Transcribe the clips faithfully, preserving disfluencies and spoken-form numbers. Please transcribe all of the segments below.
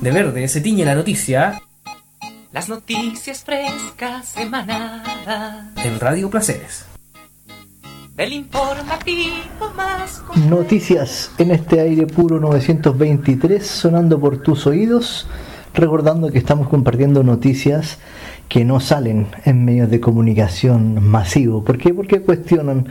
De verde se tiñe la noticia. Las noticias frescas emanadas En Radio Placeres. del informativo más... Noticias en este aire puro novecientos veintitrés, sonando por tus oídos, recordando que estamos compartiendo noticias que no salen en medios de comunicación masivos. ¿Por qué? Porque cuestionan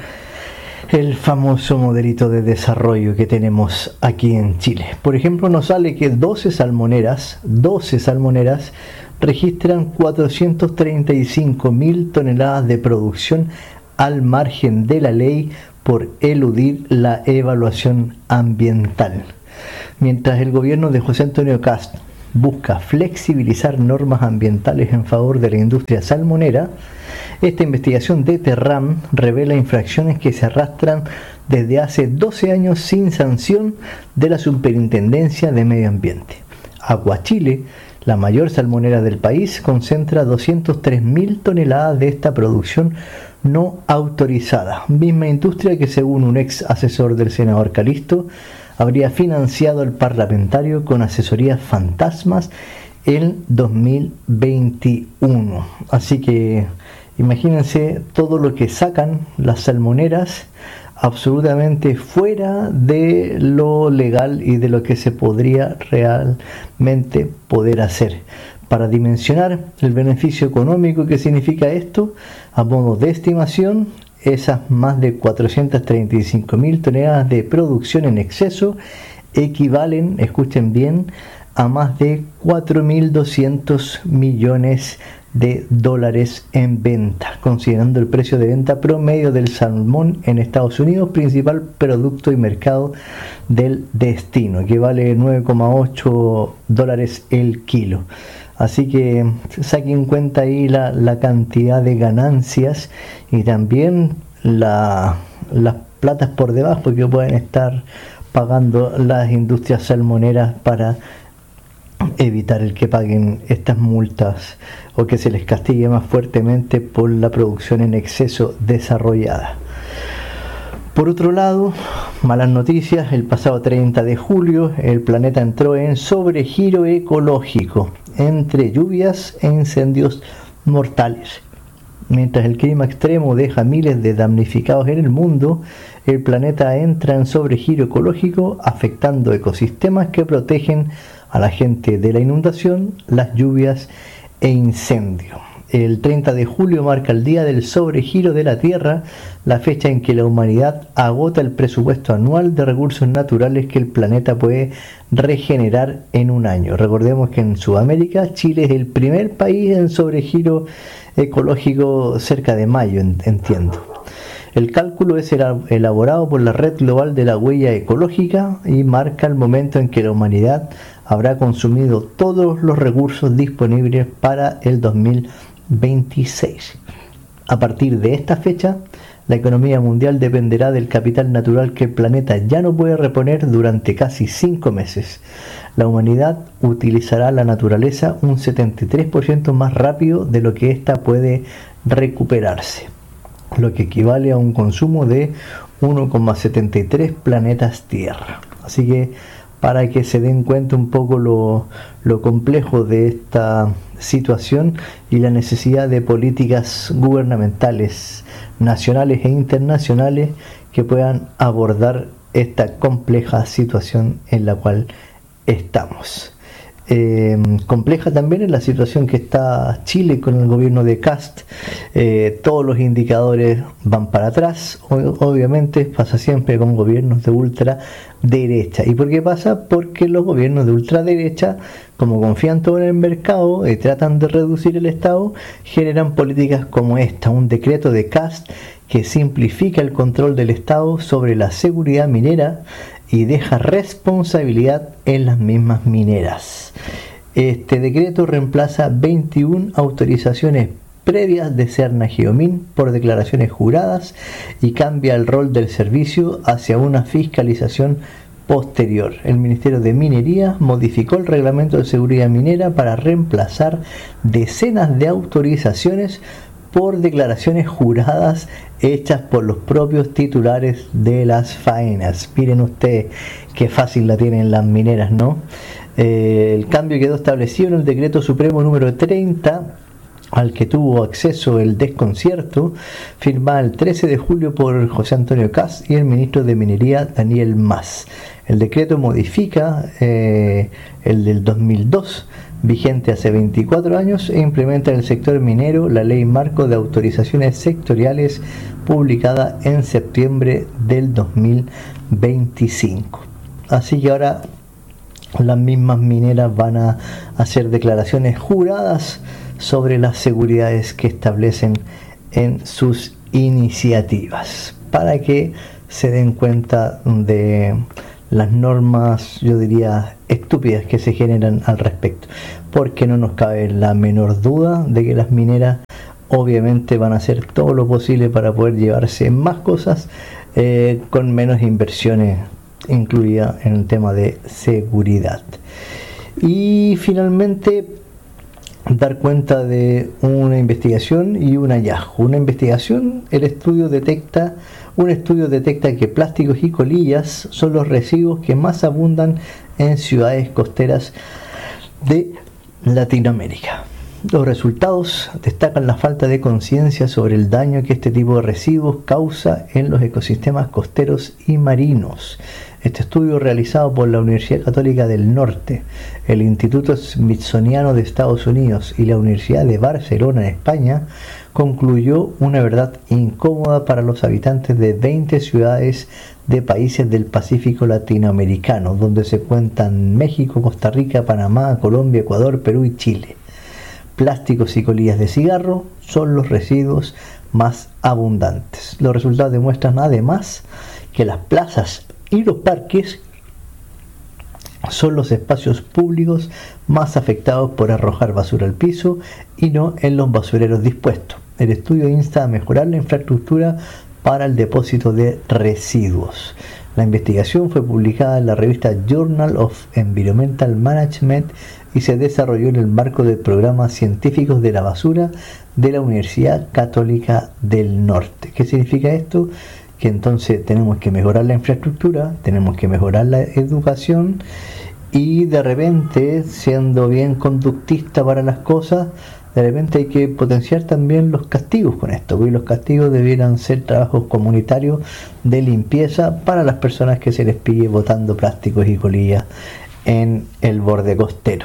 el famoso modelito de desarrollo que tenemos aquí en Chile. Por ejemplo, nos sale que doce salmoneras, doce salmoneras registran cuatrocientas treinta y cinco mil toneladas de producción al margen de la ley por eludir la evaluación ambiental. Mientras el gobierno de José Antonio Kast busca flexibilizar normas ambientales en favor de la industria salmonera, esta investigación de Terram revela infracciones que se arrastran desde hace doce años sin sanción de la Superintendencia de Medio Ambiente. Aguachile, la mayor salmonera del país, concentra doscientas tres mil toneladas de esta producción no autorizada, misma industria que, según un ex asesor del senador Calisto, habría financiado al parlamentario con asesorías fantasmas en dos mil veintiuno. Así que imagínense todo lo que sacan las salmoneras absolutamente fuera de lo legal y de lo que se podría realmente poder hacer. Para dimensionar el beneficio económico que significa esto, a modo de estimación, esas más de cuatrocientas treinta y cinco mil toneladas de producción en exceso equivalen, escuchen bien, a más de cuatro mil doscientos millones de dólares en venta, considerando el precio de venta promedio del salmón en Estados Unidos, principal producto y mercado del destino, que vale nueve coma ocho dólares el kilo. Así que saquen en cuenta ahí la, la cantidad de ganancias y también la, las platas por debajo que pueden estar pagando las industrias salmoneras para evitar el que paguen estas multas o que se les castigue más fuertemente por la producción en exceso desarrollada. Por otro lado, malas noticias: el pasado treinta de julio el planeta entró en sobregiro ecológico entre lluvias e incendios mortales. Mientras el clima extremo deja miles de damnificados en el mundo, el planeta entra en sobregiro ecológico, afectando ecosistemas que protegen a la gente de la inundación, las lluvias e incendios. El treinta de julio marca el día del sobregiro de la Tierra, la fecha en que la humanidad agota el presupuesto anual de recursos naturales que el planeta puede regenerar en un año. Recordemos que en Sudamérica, Chile es el primer país en sobregiro ecológico cerca de mayo, entiendo. El cálculo es elaborado por la Red Global de la Huella Ecológica y marca el momento en que la humanidad habrá consumido todos los recursos disponibles para el dos mil veintiséis. A partir de esta fecha, la economía mundial dependerá del capital natural que el planeta ya no puede reponer durante casi cinco meses. La humanidad utilizará la naturaleza un setenta y tres por ciento más rápido de lo que ésta puede recuperarse, lo que equivale a un consumo de uno coma setenta y tres planetas Tierra. Así que, para que se den cuenta un poco lo, lo complejo de esta situación y la necesidad de políticas gubernamentales nacionales e internacionales que puedan abordar esta compleja situación en la cual estamos. Eh, compleja también es la situación que está Chile con el gobierno de Kast. Eh, todos los indicadores van para atrás. O- obviamente pasa siempre con gobiernos de ultraderecha. ¿Y por qué pasa? Porque los gobiernos de ultraderecha, como confían todo en el mercado y tratan de reducir el Estado, generan políticas como esta, un decreto de Kast que simplifica el control del Estado sobre la seguridad minera y deja responsabilidad en las mismas mineras. Este decreto reemplaza veintiuna autorizaciones previas de Serna Geomin por declaraciones juradas y cambia el rol del servicio hacia una fiscalización posterior. El Ministerio de Minería modificó el reglamento de seguridad minera para reemplazar decenas de autorizaciones por declaraciones juradas hechas por los propios titulares de las faenas. Miren ustedes qué fácil la tienen las mineras, ¿no? Eh, el cambio quedó establecido en el decreto supremo número treinta, al que tuvo acceso el desconcierto, firmado el trece de julio por José Antonio Kast y el ministro de Minería Daniel Mas. El decreto modifica eh, el del dos mil dos, vigente hace veinticuatro años, e implementa en el sector minero la Ley Marco de Autorizaciones Sectoriales, publicada en septiembre del dos mil veinticinco. Así que ahora las mismas mineras van a hacer declaraciones juradas sobre las seguridades que establecen en sus iniciativas, para que se den cuenta de las normas, yo diría, estúpidas que se generan al respecto, porque no nos cabe la menor duda de que las mineras obviamente van a hacer todo lo posible para poder llevarse más cosas eh, con menos inversiones incluida en el tema de seguridad. Y finalmente, dar cuenta de una investigación y un hallazgo. Una investigación, el estudio detecta, un estudio detecta que plásticos y colillas son los residuos que más abundan en ciudades costeras de Latinoamérica. Los resultados destacan la falta de conciencia sobre el daño que este tipo de residuos causa en los ecosistemas costeros y marinos. Este estudio, realizado por la Universidad Católica del Norte, el Instituto Smithsoniano de Estados Unidos y la Universidad de Barcelona en España, concluyó una verdad incómoda para los habitantes de veinte ciudades de países del Pacífico latinoamericano, donde se cuentan México, Costa Rica, Panamá, Colombia, Ecuador, Perú y Chile. Plásticos y colillas de cigarro son los residuos más abundantes. Los resultados demuestran además que las plazas y los parques son los espacios públicos más afectados por arrojar basura al piso y no en los basureros dispuestos. El estudio insta a mejorar la infraestructura para el depósito de residuos. La investigación fue publicada en la revista Journal of Environmental Management y se desarrolló en el marco del programa Científicos de la Basura de la Universidad Católica del Norte. ¿Qué significa esto? Que entonces tenemos que mejorar la infraestructura, tenemos que mejorar la educación y de repente, siendo bien conductista para las cosas, de repente hay que potenciar también los castigos con esto, porque los castigos debieran ser trabajos comunitarios de limpieza para las personas que se les pille botando plásticos y colillas en el borde costero.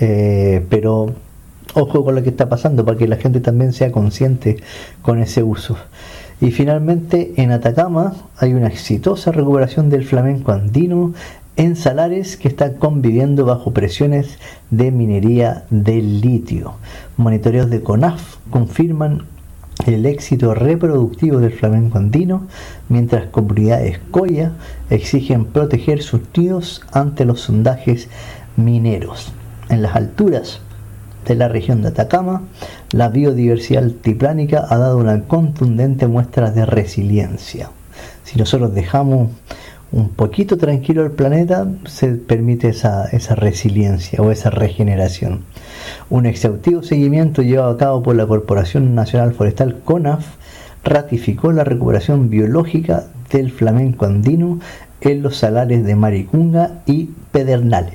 Eh, pero ojo con lo que está pasando para que la gente también sea consciente con ese uso. Y finalmente, en Atacama hay una exitosa recuperación del flamenco andino en salares que están conviviendo bajo presiones de minería del litio. Monitoreos de CONAF confirman el éxito reproductivo del flamenco andino, mientras comunidades coya exigen proteger sus nidos ante los sondajes mineros. En las alturas de la región de Atacama, la biodiversidad altiplánica ha dado una contundente muestra de resiliencia. Si nosotros dejamos un poquito tranquilo el planeta, se permite esa, esa resiliencia o esa regeneración. Un exhaustivo seguimiento llevado a cabo por la Corporación Nacional Forestal CONAF ratificó la recuperación biológica del flamenco andino en los salares de Maricunga y Pedernales.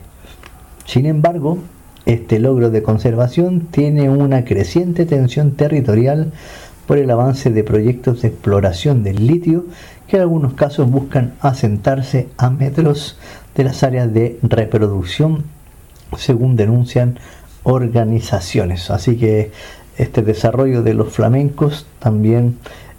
Sin embargo, este logro de conservación tiene una creciente tensión territorial por el avance de proyectos de exploración del litio que en algunos casos buscan asentarse a metros de las áreas de reproducción, según denuncian organizaciones. Así que este desarrollo de los flamencos también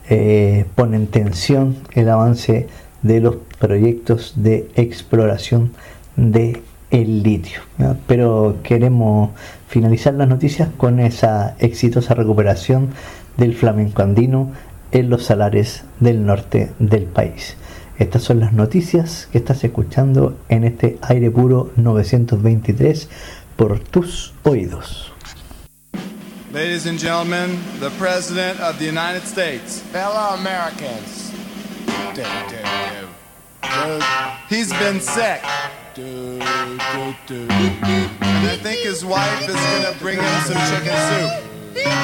eh, pone en tensión el avance de los proyectos de exploración de el litio, ¿no? Pero queremos finalizar las noticias con esa exitosa recuperación del flamenco andino en los salares del norte del país. Estas son las noticias que estás escuchando en este aire puro novecientos veintitrés por tus oídos. Ladies and gentlemen, the President of the United States. Hello, Americans. Do, do, do. Do. He's been sick. Do, do, do. And I think his wife is going to bring him some chicken soup.